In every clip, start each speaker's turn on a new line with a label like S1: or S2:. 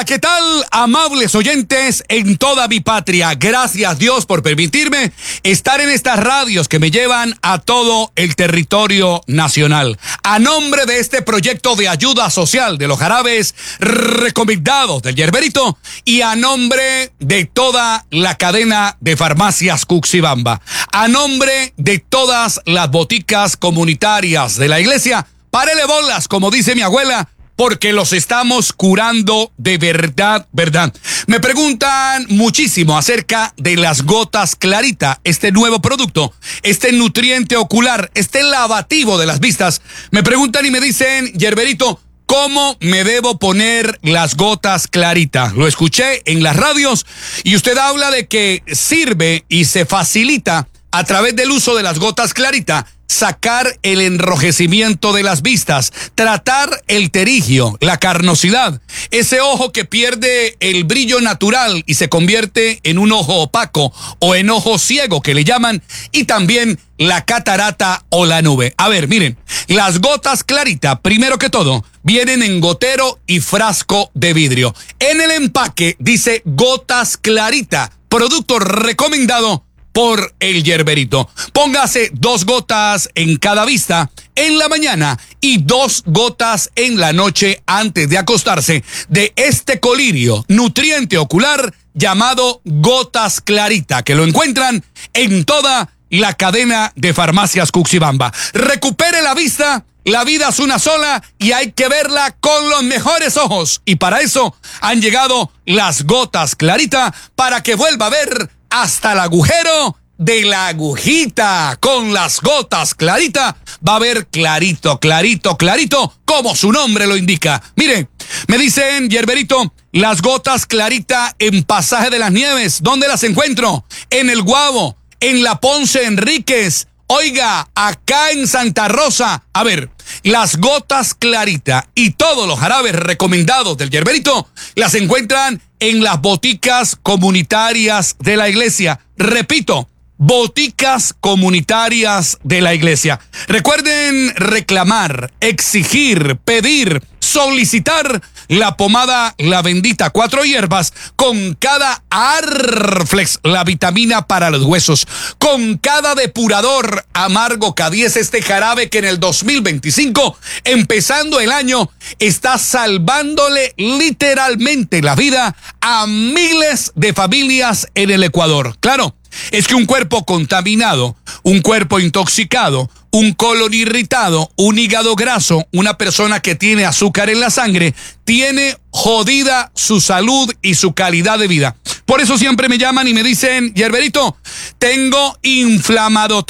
S1: Hola, ¿qué tal, amables oyentes en toda mi patria? Gracias, Dios, por permitirme estar en estas radios que me llevan a todo el territorio nacional. A nombre de este proyecto de ayuda social de los jarabes recomendados del Yerberito y a nombre de toda la cadena de farmacias Cuxibamba, a nombre de todas las boticas comunitarias de la iglesia, párele bolas, como dice mi abuela, porque los estamos curando de verdad, verdad. Me preguntan muchísimo acerca de las gotas Clarita, este nuevo producto, este nutriente ocular, este lavativo de las vistas. Me preguntan y me dicen, Yerberito, ¿cómo me debo poner las gotas Clarita? Lo escuché en las radios y usted habla de que sirve y se facilita a través del uso de las gotas Clarita sacar el enrojecimiento de las vistas, tratar el terigio, la carnosidad, ese ojo que pierde el brillo natural y se convierte en un ojo opaco o en ojo ciego que le llaman, y también la catarata o la nube. A ver, miren, las gotas Clarita, primero que todo, vienen en gotero y frasco de vidrio. En el empaque dice gotas Clarita, producto recomendado por el Yerberito. Póngase 2 gotas en cada vista en la mañana y 2 gotas en la noche antes de acostarse de este colirio nutriente ocular llamado gotas Clarita, que lo encuentran en toda la cadena de farmacias Cuxibamba. Recupere la vista. La vida es una sola y hay que verla con los mejores ojos. Y para eso han llegado las gotas Clarita, para que vuelva a ver hasta el agujero de la agujita. Con las gotas Clarita va a ver clarito, clarito, clarito, como su nombre lo indica. Mire, me dicen, Yerberito, las gotas Clarita en Pasaje de las Nieves, ¿dónde las encuentro? En El Guabo, en la Ponce Enríquez. Oiga, acá en Santa Rosa. A ver, las gotas Clarita y todos los jarabes recomendados del Yerberito las encuentran en las boticas comunitarias de la iglesia. Repito, boticas comunitarias de la iglesia. Recuerden reclamar, exigir, pedir, solicitar la pomada La Bendita 4 hierbas con cada Arflex, la vitamina para los huesos, con cada depurador Amargo K10, este jarabe que en el 2025, empezando el año, está salvándole literalmente la vida a miles de familias en el Ecuador. Claro, es que un cuerpo contaminado, un cuerpo intoxicado, un colon irritado, un hígado graso, una persona que tiene azúcar en la sangre, tiene jodida su salud y su calidad de vida. Por eso siempre me llaman y me dicen, Yerberito, tengo inflamado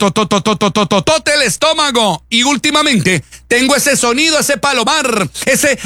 S1: el estómago y últimamente tengo ese sonido, ese palomar, ese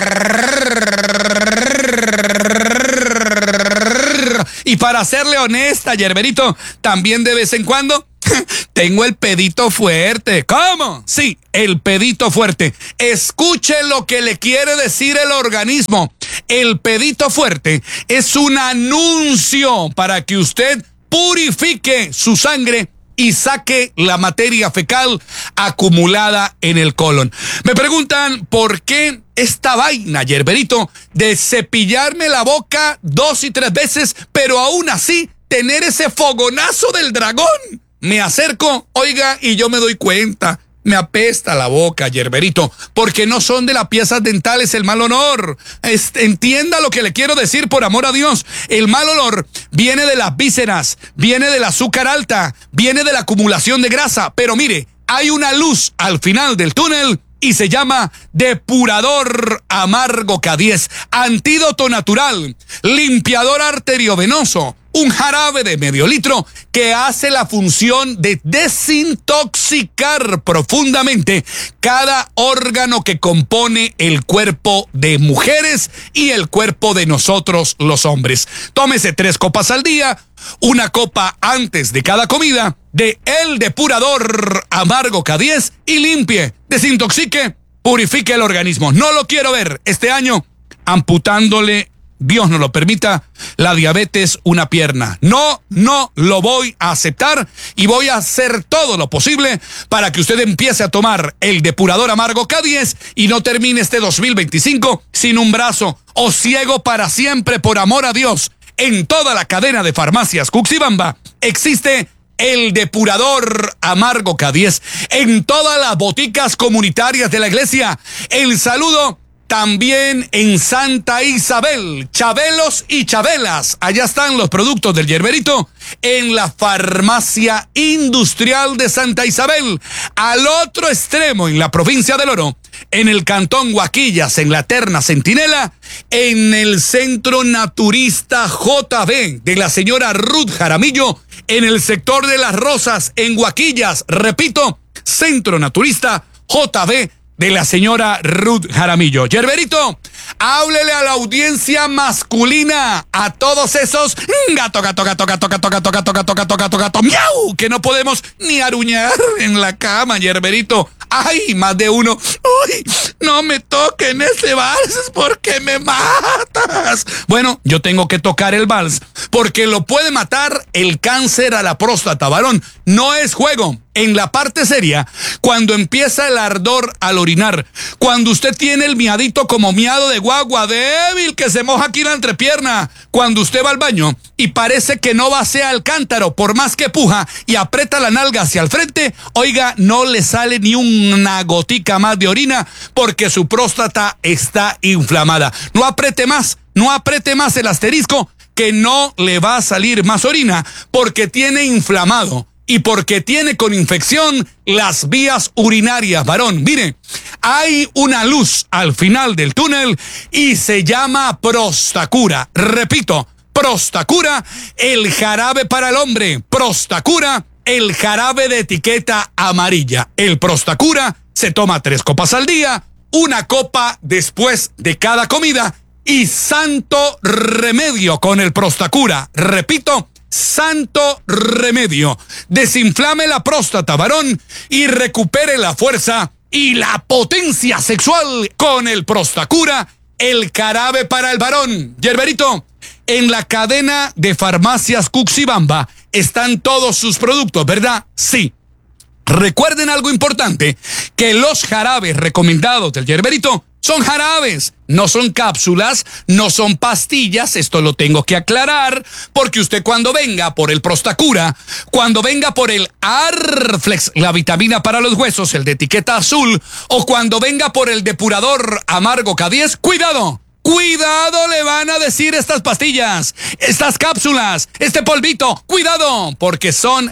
S1: y para serle honesta, Yerberito, también de vez en cuando tengo el pedito fuerte. ¿Cómo? Sí, el pedito fuerte. Escuche lo que le quiere decir el organismo. El pedito fuerte es un anuncio para que usted purifique su sangre y saque la materia fecal acumulada en el colon. Me preguntan por qué esta vaina, Yerberito, de cepillarme la boca 2 y 3 veces, pero aún así tener ese fogonazo del dragón. Me acerco, oiga, y yo me doy cuenta. Me apesta la boca, Yerberito, porque no son de las piezas dentales el mal olor. Entienda lo que le quiero decir, por amor a Dios. El mal olor viene de las vísceras, viene del azúcar alta, viene de la acumulación de grasa. Pero mire, hay una luz al final del túnel y se llama Depurador Amargo K10, antídoto natural, limpiador arteriovenoso, un jarabe de medio litro que hace la función de desintoxicar profundamente cada órgano que compone el cuerpo de mujeres y el cuerpo de nosotros los hombres. Tómese 3 copas al día, 1 copa antes de cada comida de el Depurador Amargo K10 y limpie, desintoxique, purifique el organismo. No lo quiero ver este año amputándole, Dios no lo permita, la diabetes una pierna. No lo voy a aceptar y voy a hacer todo lo posible para que usted empiece a tomar el Depurador Amargo K10 y no termine este 2025 sin un brazo, o ciego para siempre por amor a Dios, en toda la cadena de farmacias Cuxibamba existe el depurador amargo K10. En todas las boticas comunitarias de la iglesia, el saludo también en Santa Isabel, Chabelos y Chabelas. Allá están los productos del Yerberito en la farmacia industrial de Santa Isabel. Al otro extremo, en la provincia del Oro, en el cantón Huaquillas, en la Eterna Centinela, en el Centro Naturista JB de la señora Ruth Jaramillo, en el sector de Las Rosas, en Huaquillas. Repito, Centro Naturista JB de la señora Ruth Jaramillo. Yerberito, háblele a la audiencia masculina, a todos esos gato, miau, que no podemos ni aruñar en la cama, Yerberito. Ay, más de uno. Uy, no me toquen ese vals porque me matas. Bueno, yo tengo que tocar el vals porque lo puede matar el cáncer a la próstata, varón. No es juego. En la parte seria, cuando empieza el ardor al orinar, cuando usted tiene el miadito como miado de guagua débil que se moja aquí la entrepierna, cuando usted va al baño y parece que no vacía el cántaro, por más que puja y aprieta la nalga hacia el frente, oiga, no le sale ni una gotica más de orina porque su próstata está inflamada. No apriete más el asterisco que no le va a salir más orina porque tiene inflamado y porque tiene con infección las vías urinarias, varón. Mire, hay una luz al final del túnel y se llama Prostacura. Repito, Prostacura, el jarabe para el hombre. Prostacura, el jarabe de etiqueta amarilla. El Prostacura se toma 3 copas al día, 1 copa después de cada comida y santo remedio con el Prostacura. Repito, santo remedio. Desinflame la próstata, varón, y recupere la fuerza y la potencia sexual con el Prostacura, el jarabe para el varón. Yerberito, en la cadena de farmacias Cuxibamba están todos sus productos, ¿verdad? Sí. Recuerden algo importante, que los jarabes recomendados del Yerberito son jarabes, no son cápsulas, no son pastillas. Esto lo tengo que aclarar, porque usted cuando venga por el Prostacura, cuando venga por el Arflex, la vitamina para los huesos, el de etiqueta azul, o cuando venga por el depurador amargo K10, ¡cuidado! ¡Cuidado! Le van a decir estas pastillas, estas cápsulas, este polvito. ¡Cuidado! Porque son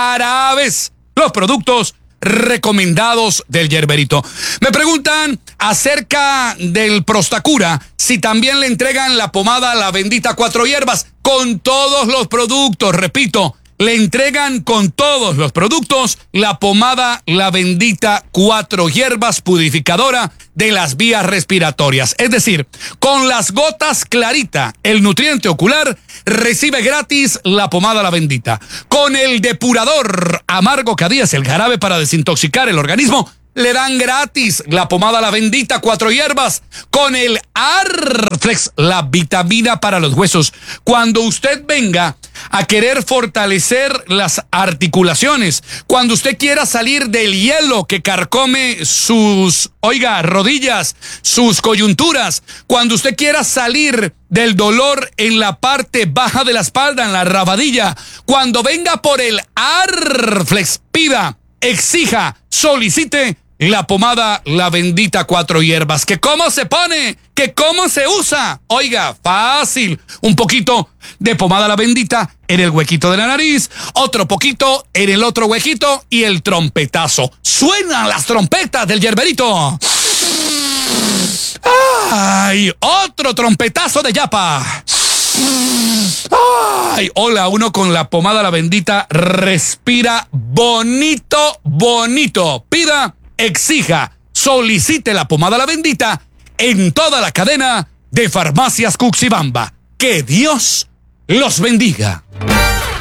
S1: jarabes los productos recomendados del Yerberito. Me preguntan acerca del Prostacura, si también le entregan la pomada La Bendita 4 hierbas con todos los productos. Repito, le entregan con todos los productos la pomada La Bendita 4 hierbas purificadora de las vías respiratorias. Es decir, con las gotas Clarita, el nutriente ocular, recibe gratis la pomada La Bendita. Con el depurador amargo K10, el jarabe para desintoxicar el organismo, le dan gratis la pomada La Bendita 4 hierbas. Con el Arflex, la vitamina para los huesos. Cuando usted venga a querer fortalecer las articulaciones, cuando usted quiera salir del hielo que carcome sus, rodillas, sus coyunturas, cuando usted quiera salir del dolor en la parte baja de la espalda, en la rabadilla, cuando venga por el Arflex, pida, exija, solicite la pomada La Bendita 4 hierbas. ¿Que cómo se pone? ¿Que cómo se usa? Oiga, fácil. Un poquito de pomada La Bendita en el huequito de la nariz, otro poquito en el otro huequito y el trompetazo. Suenan las trompetas del Yerberito. ¡Ay! Otro trompetazo de yapa. ¡Ay! Hola, uno con la pomada La Bendita respira bonito, bonito. Pida, exija, solicite la pomada La Bendita en toda la cadena de farmacias Cuxibamba. Que Dios los bendiga.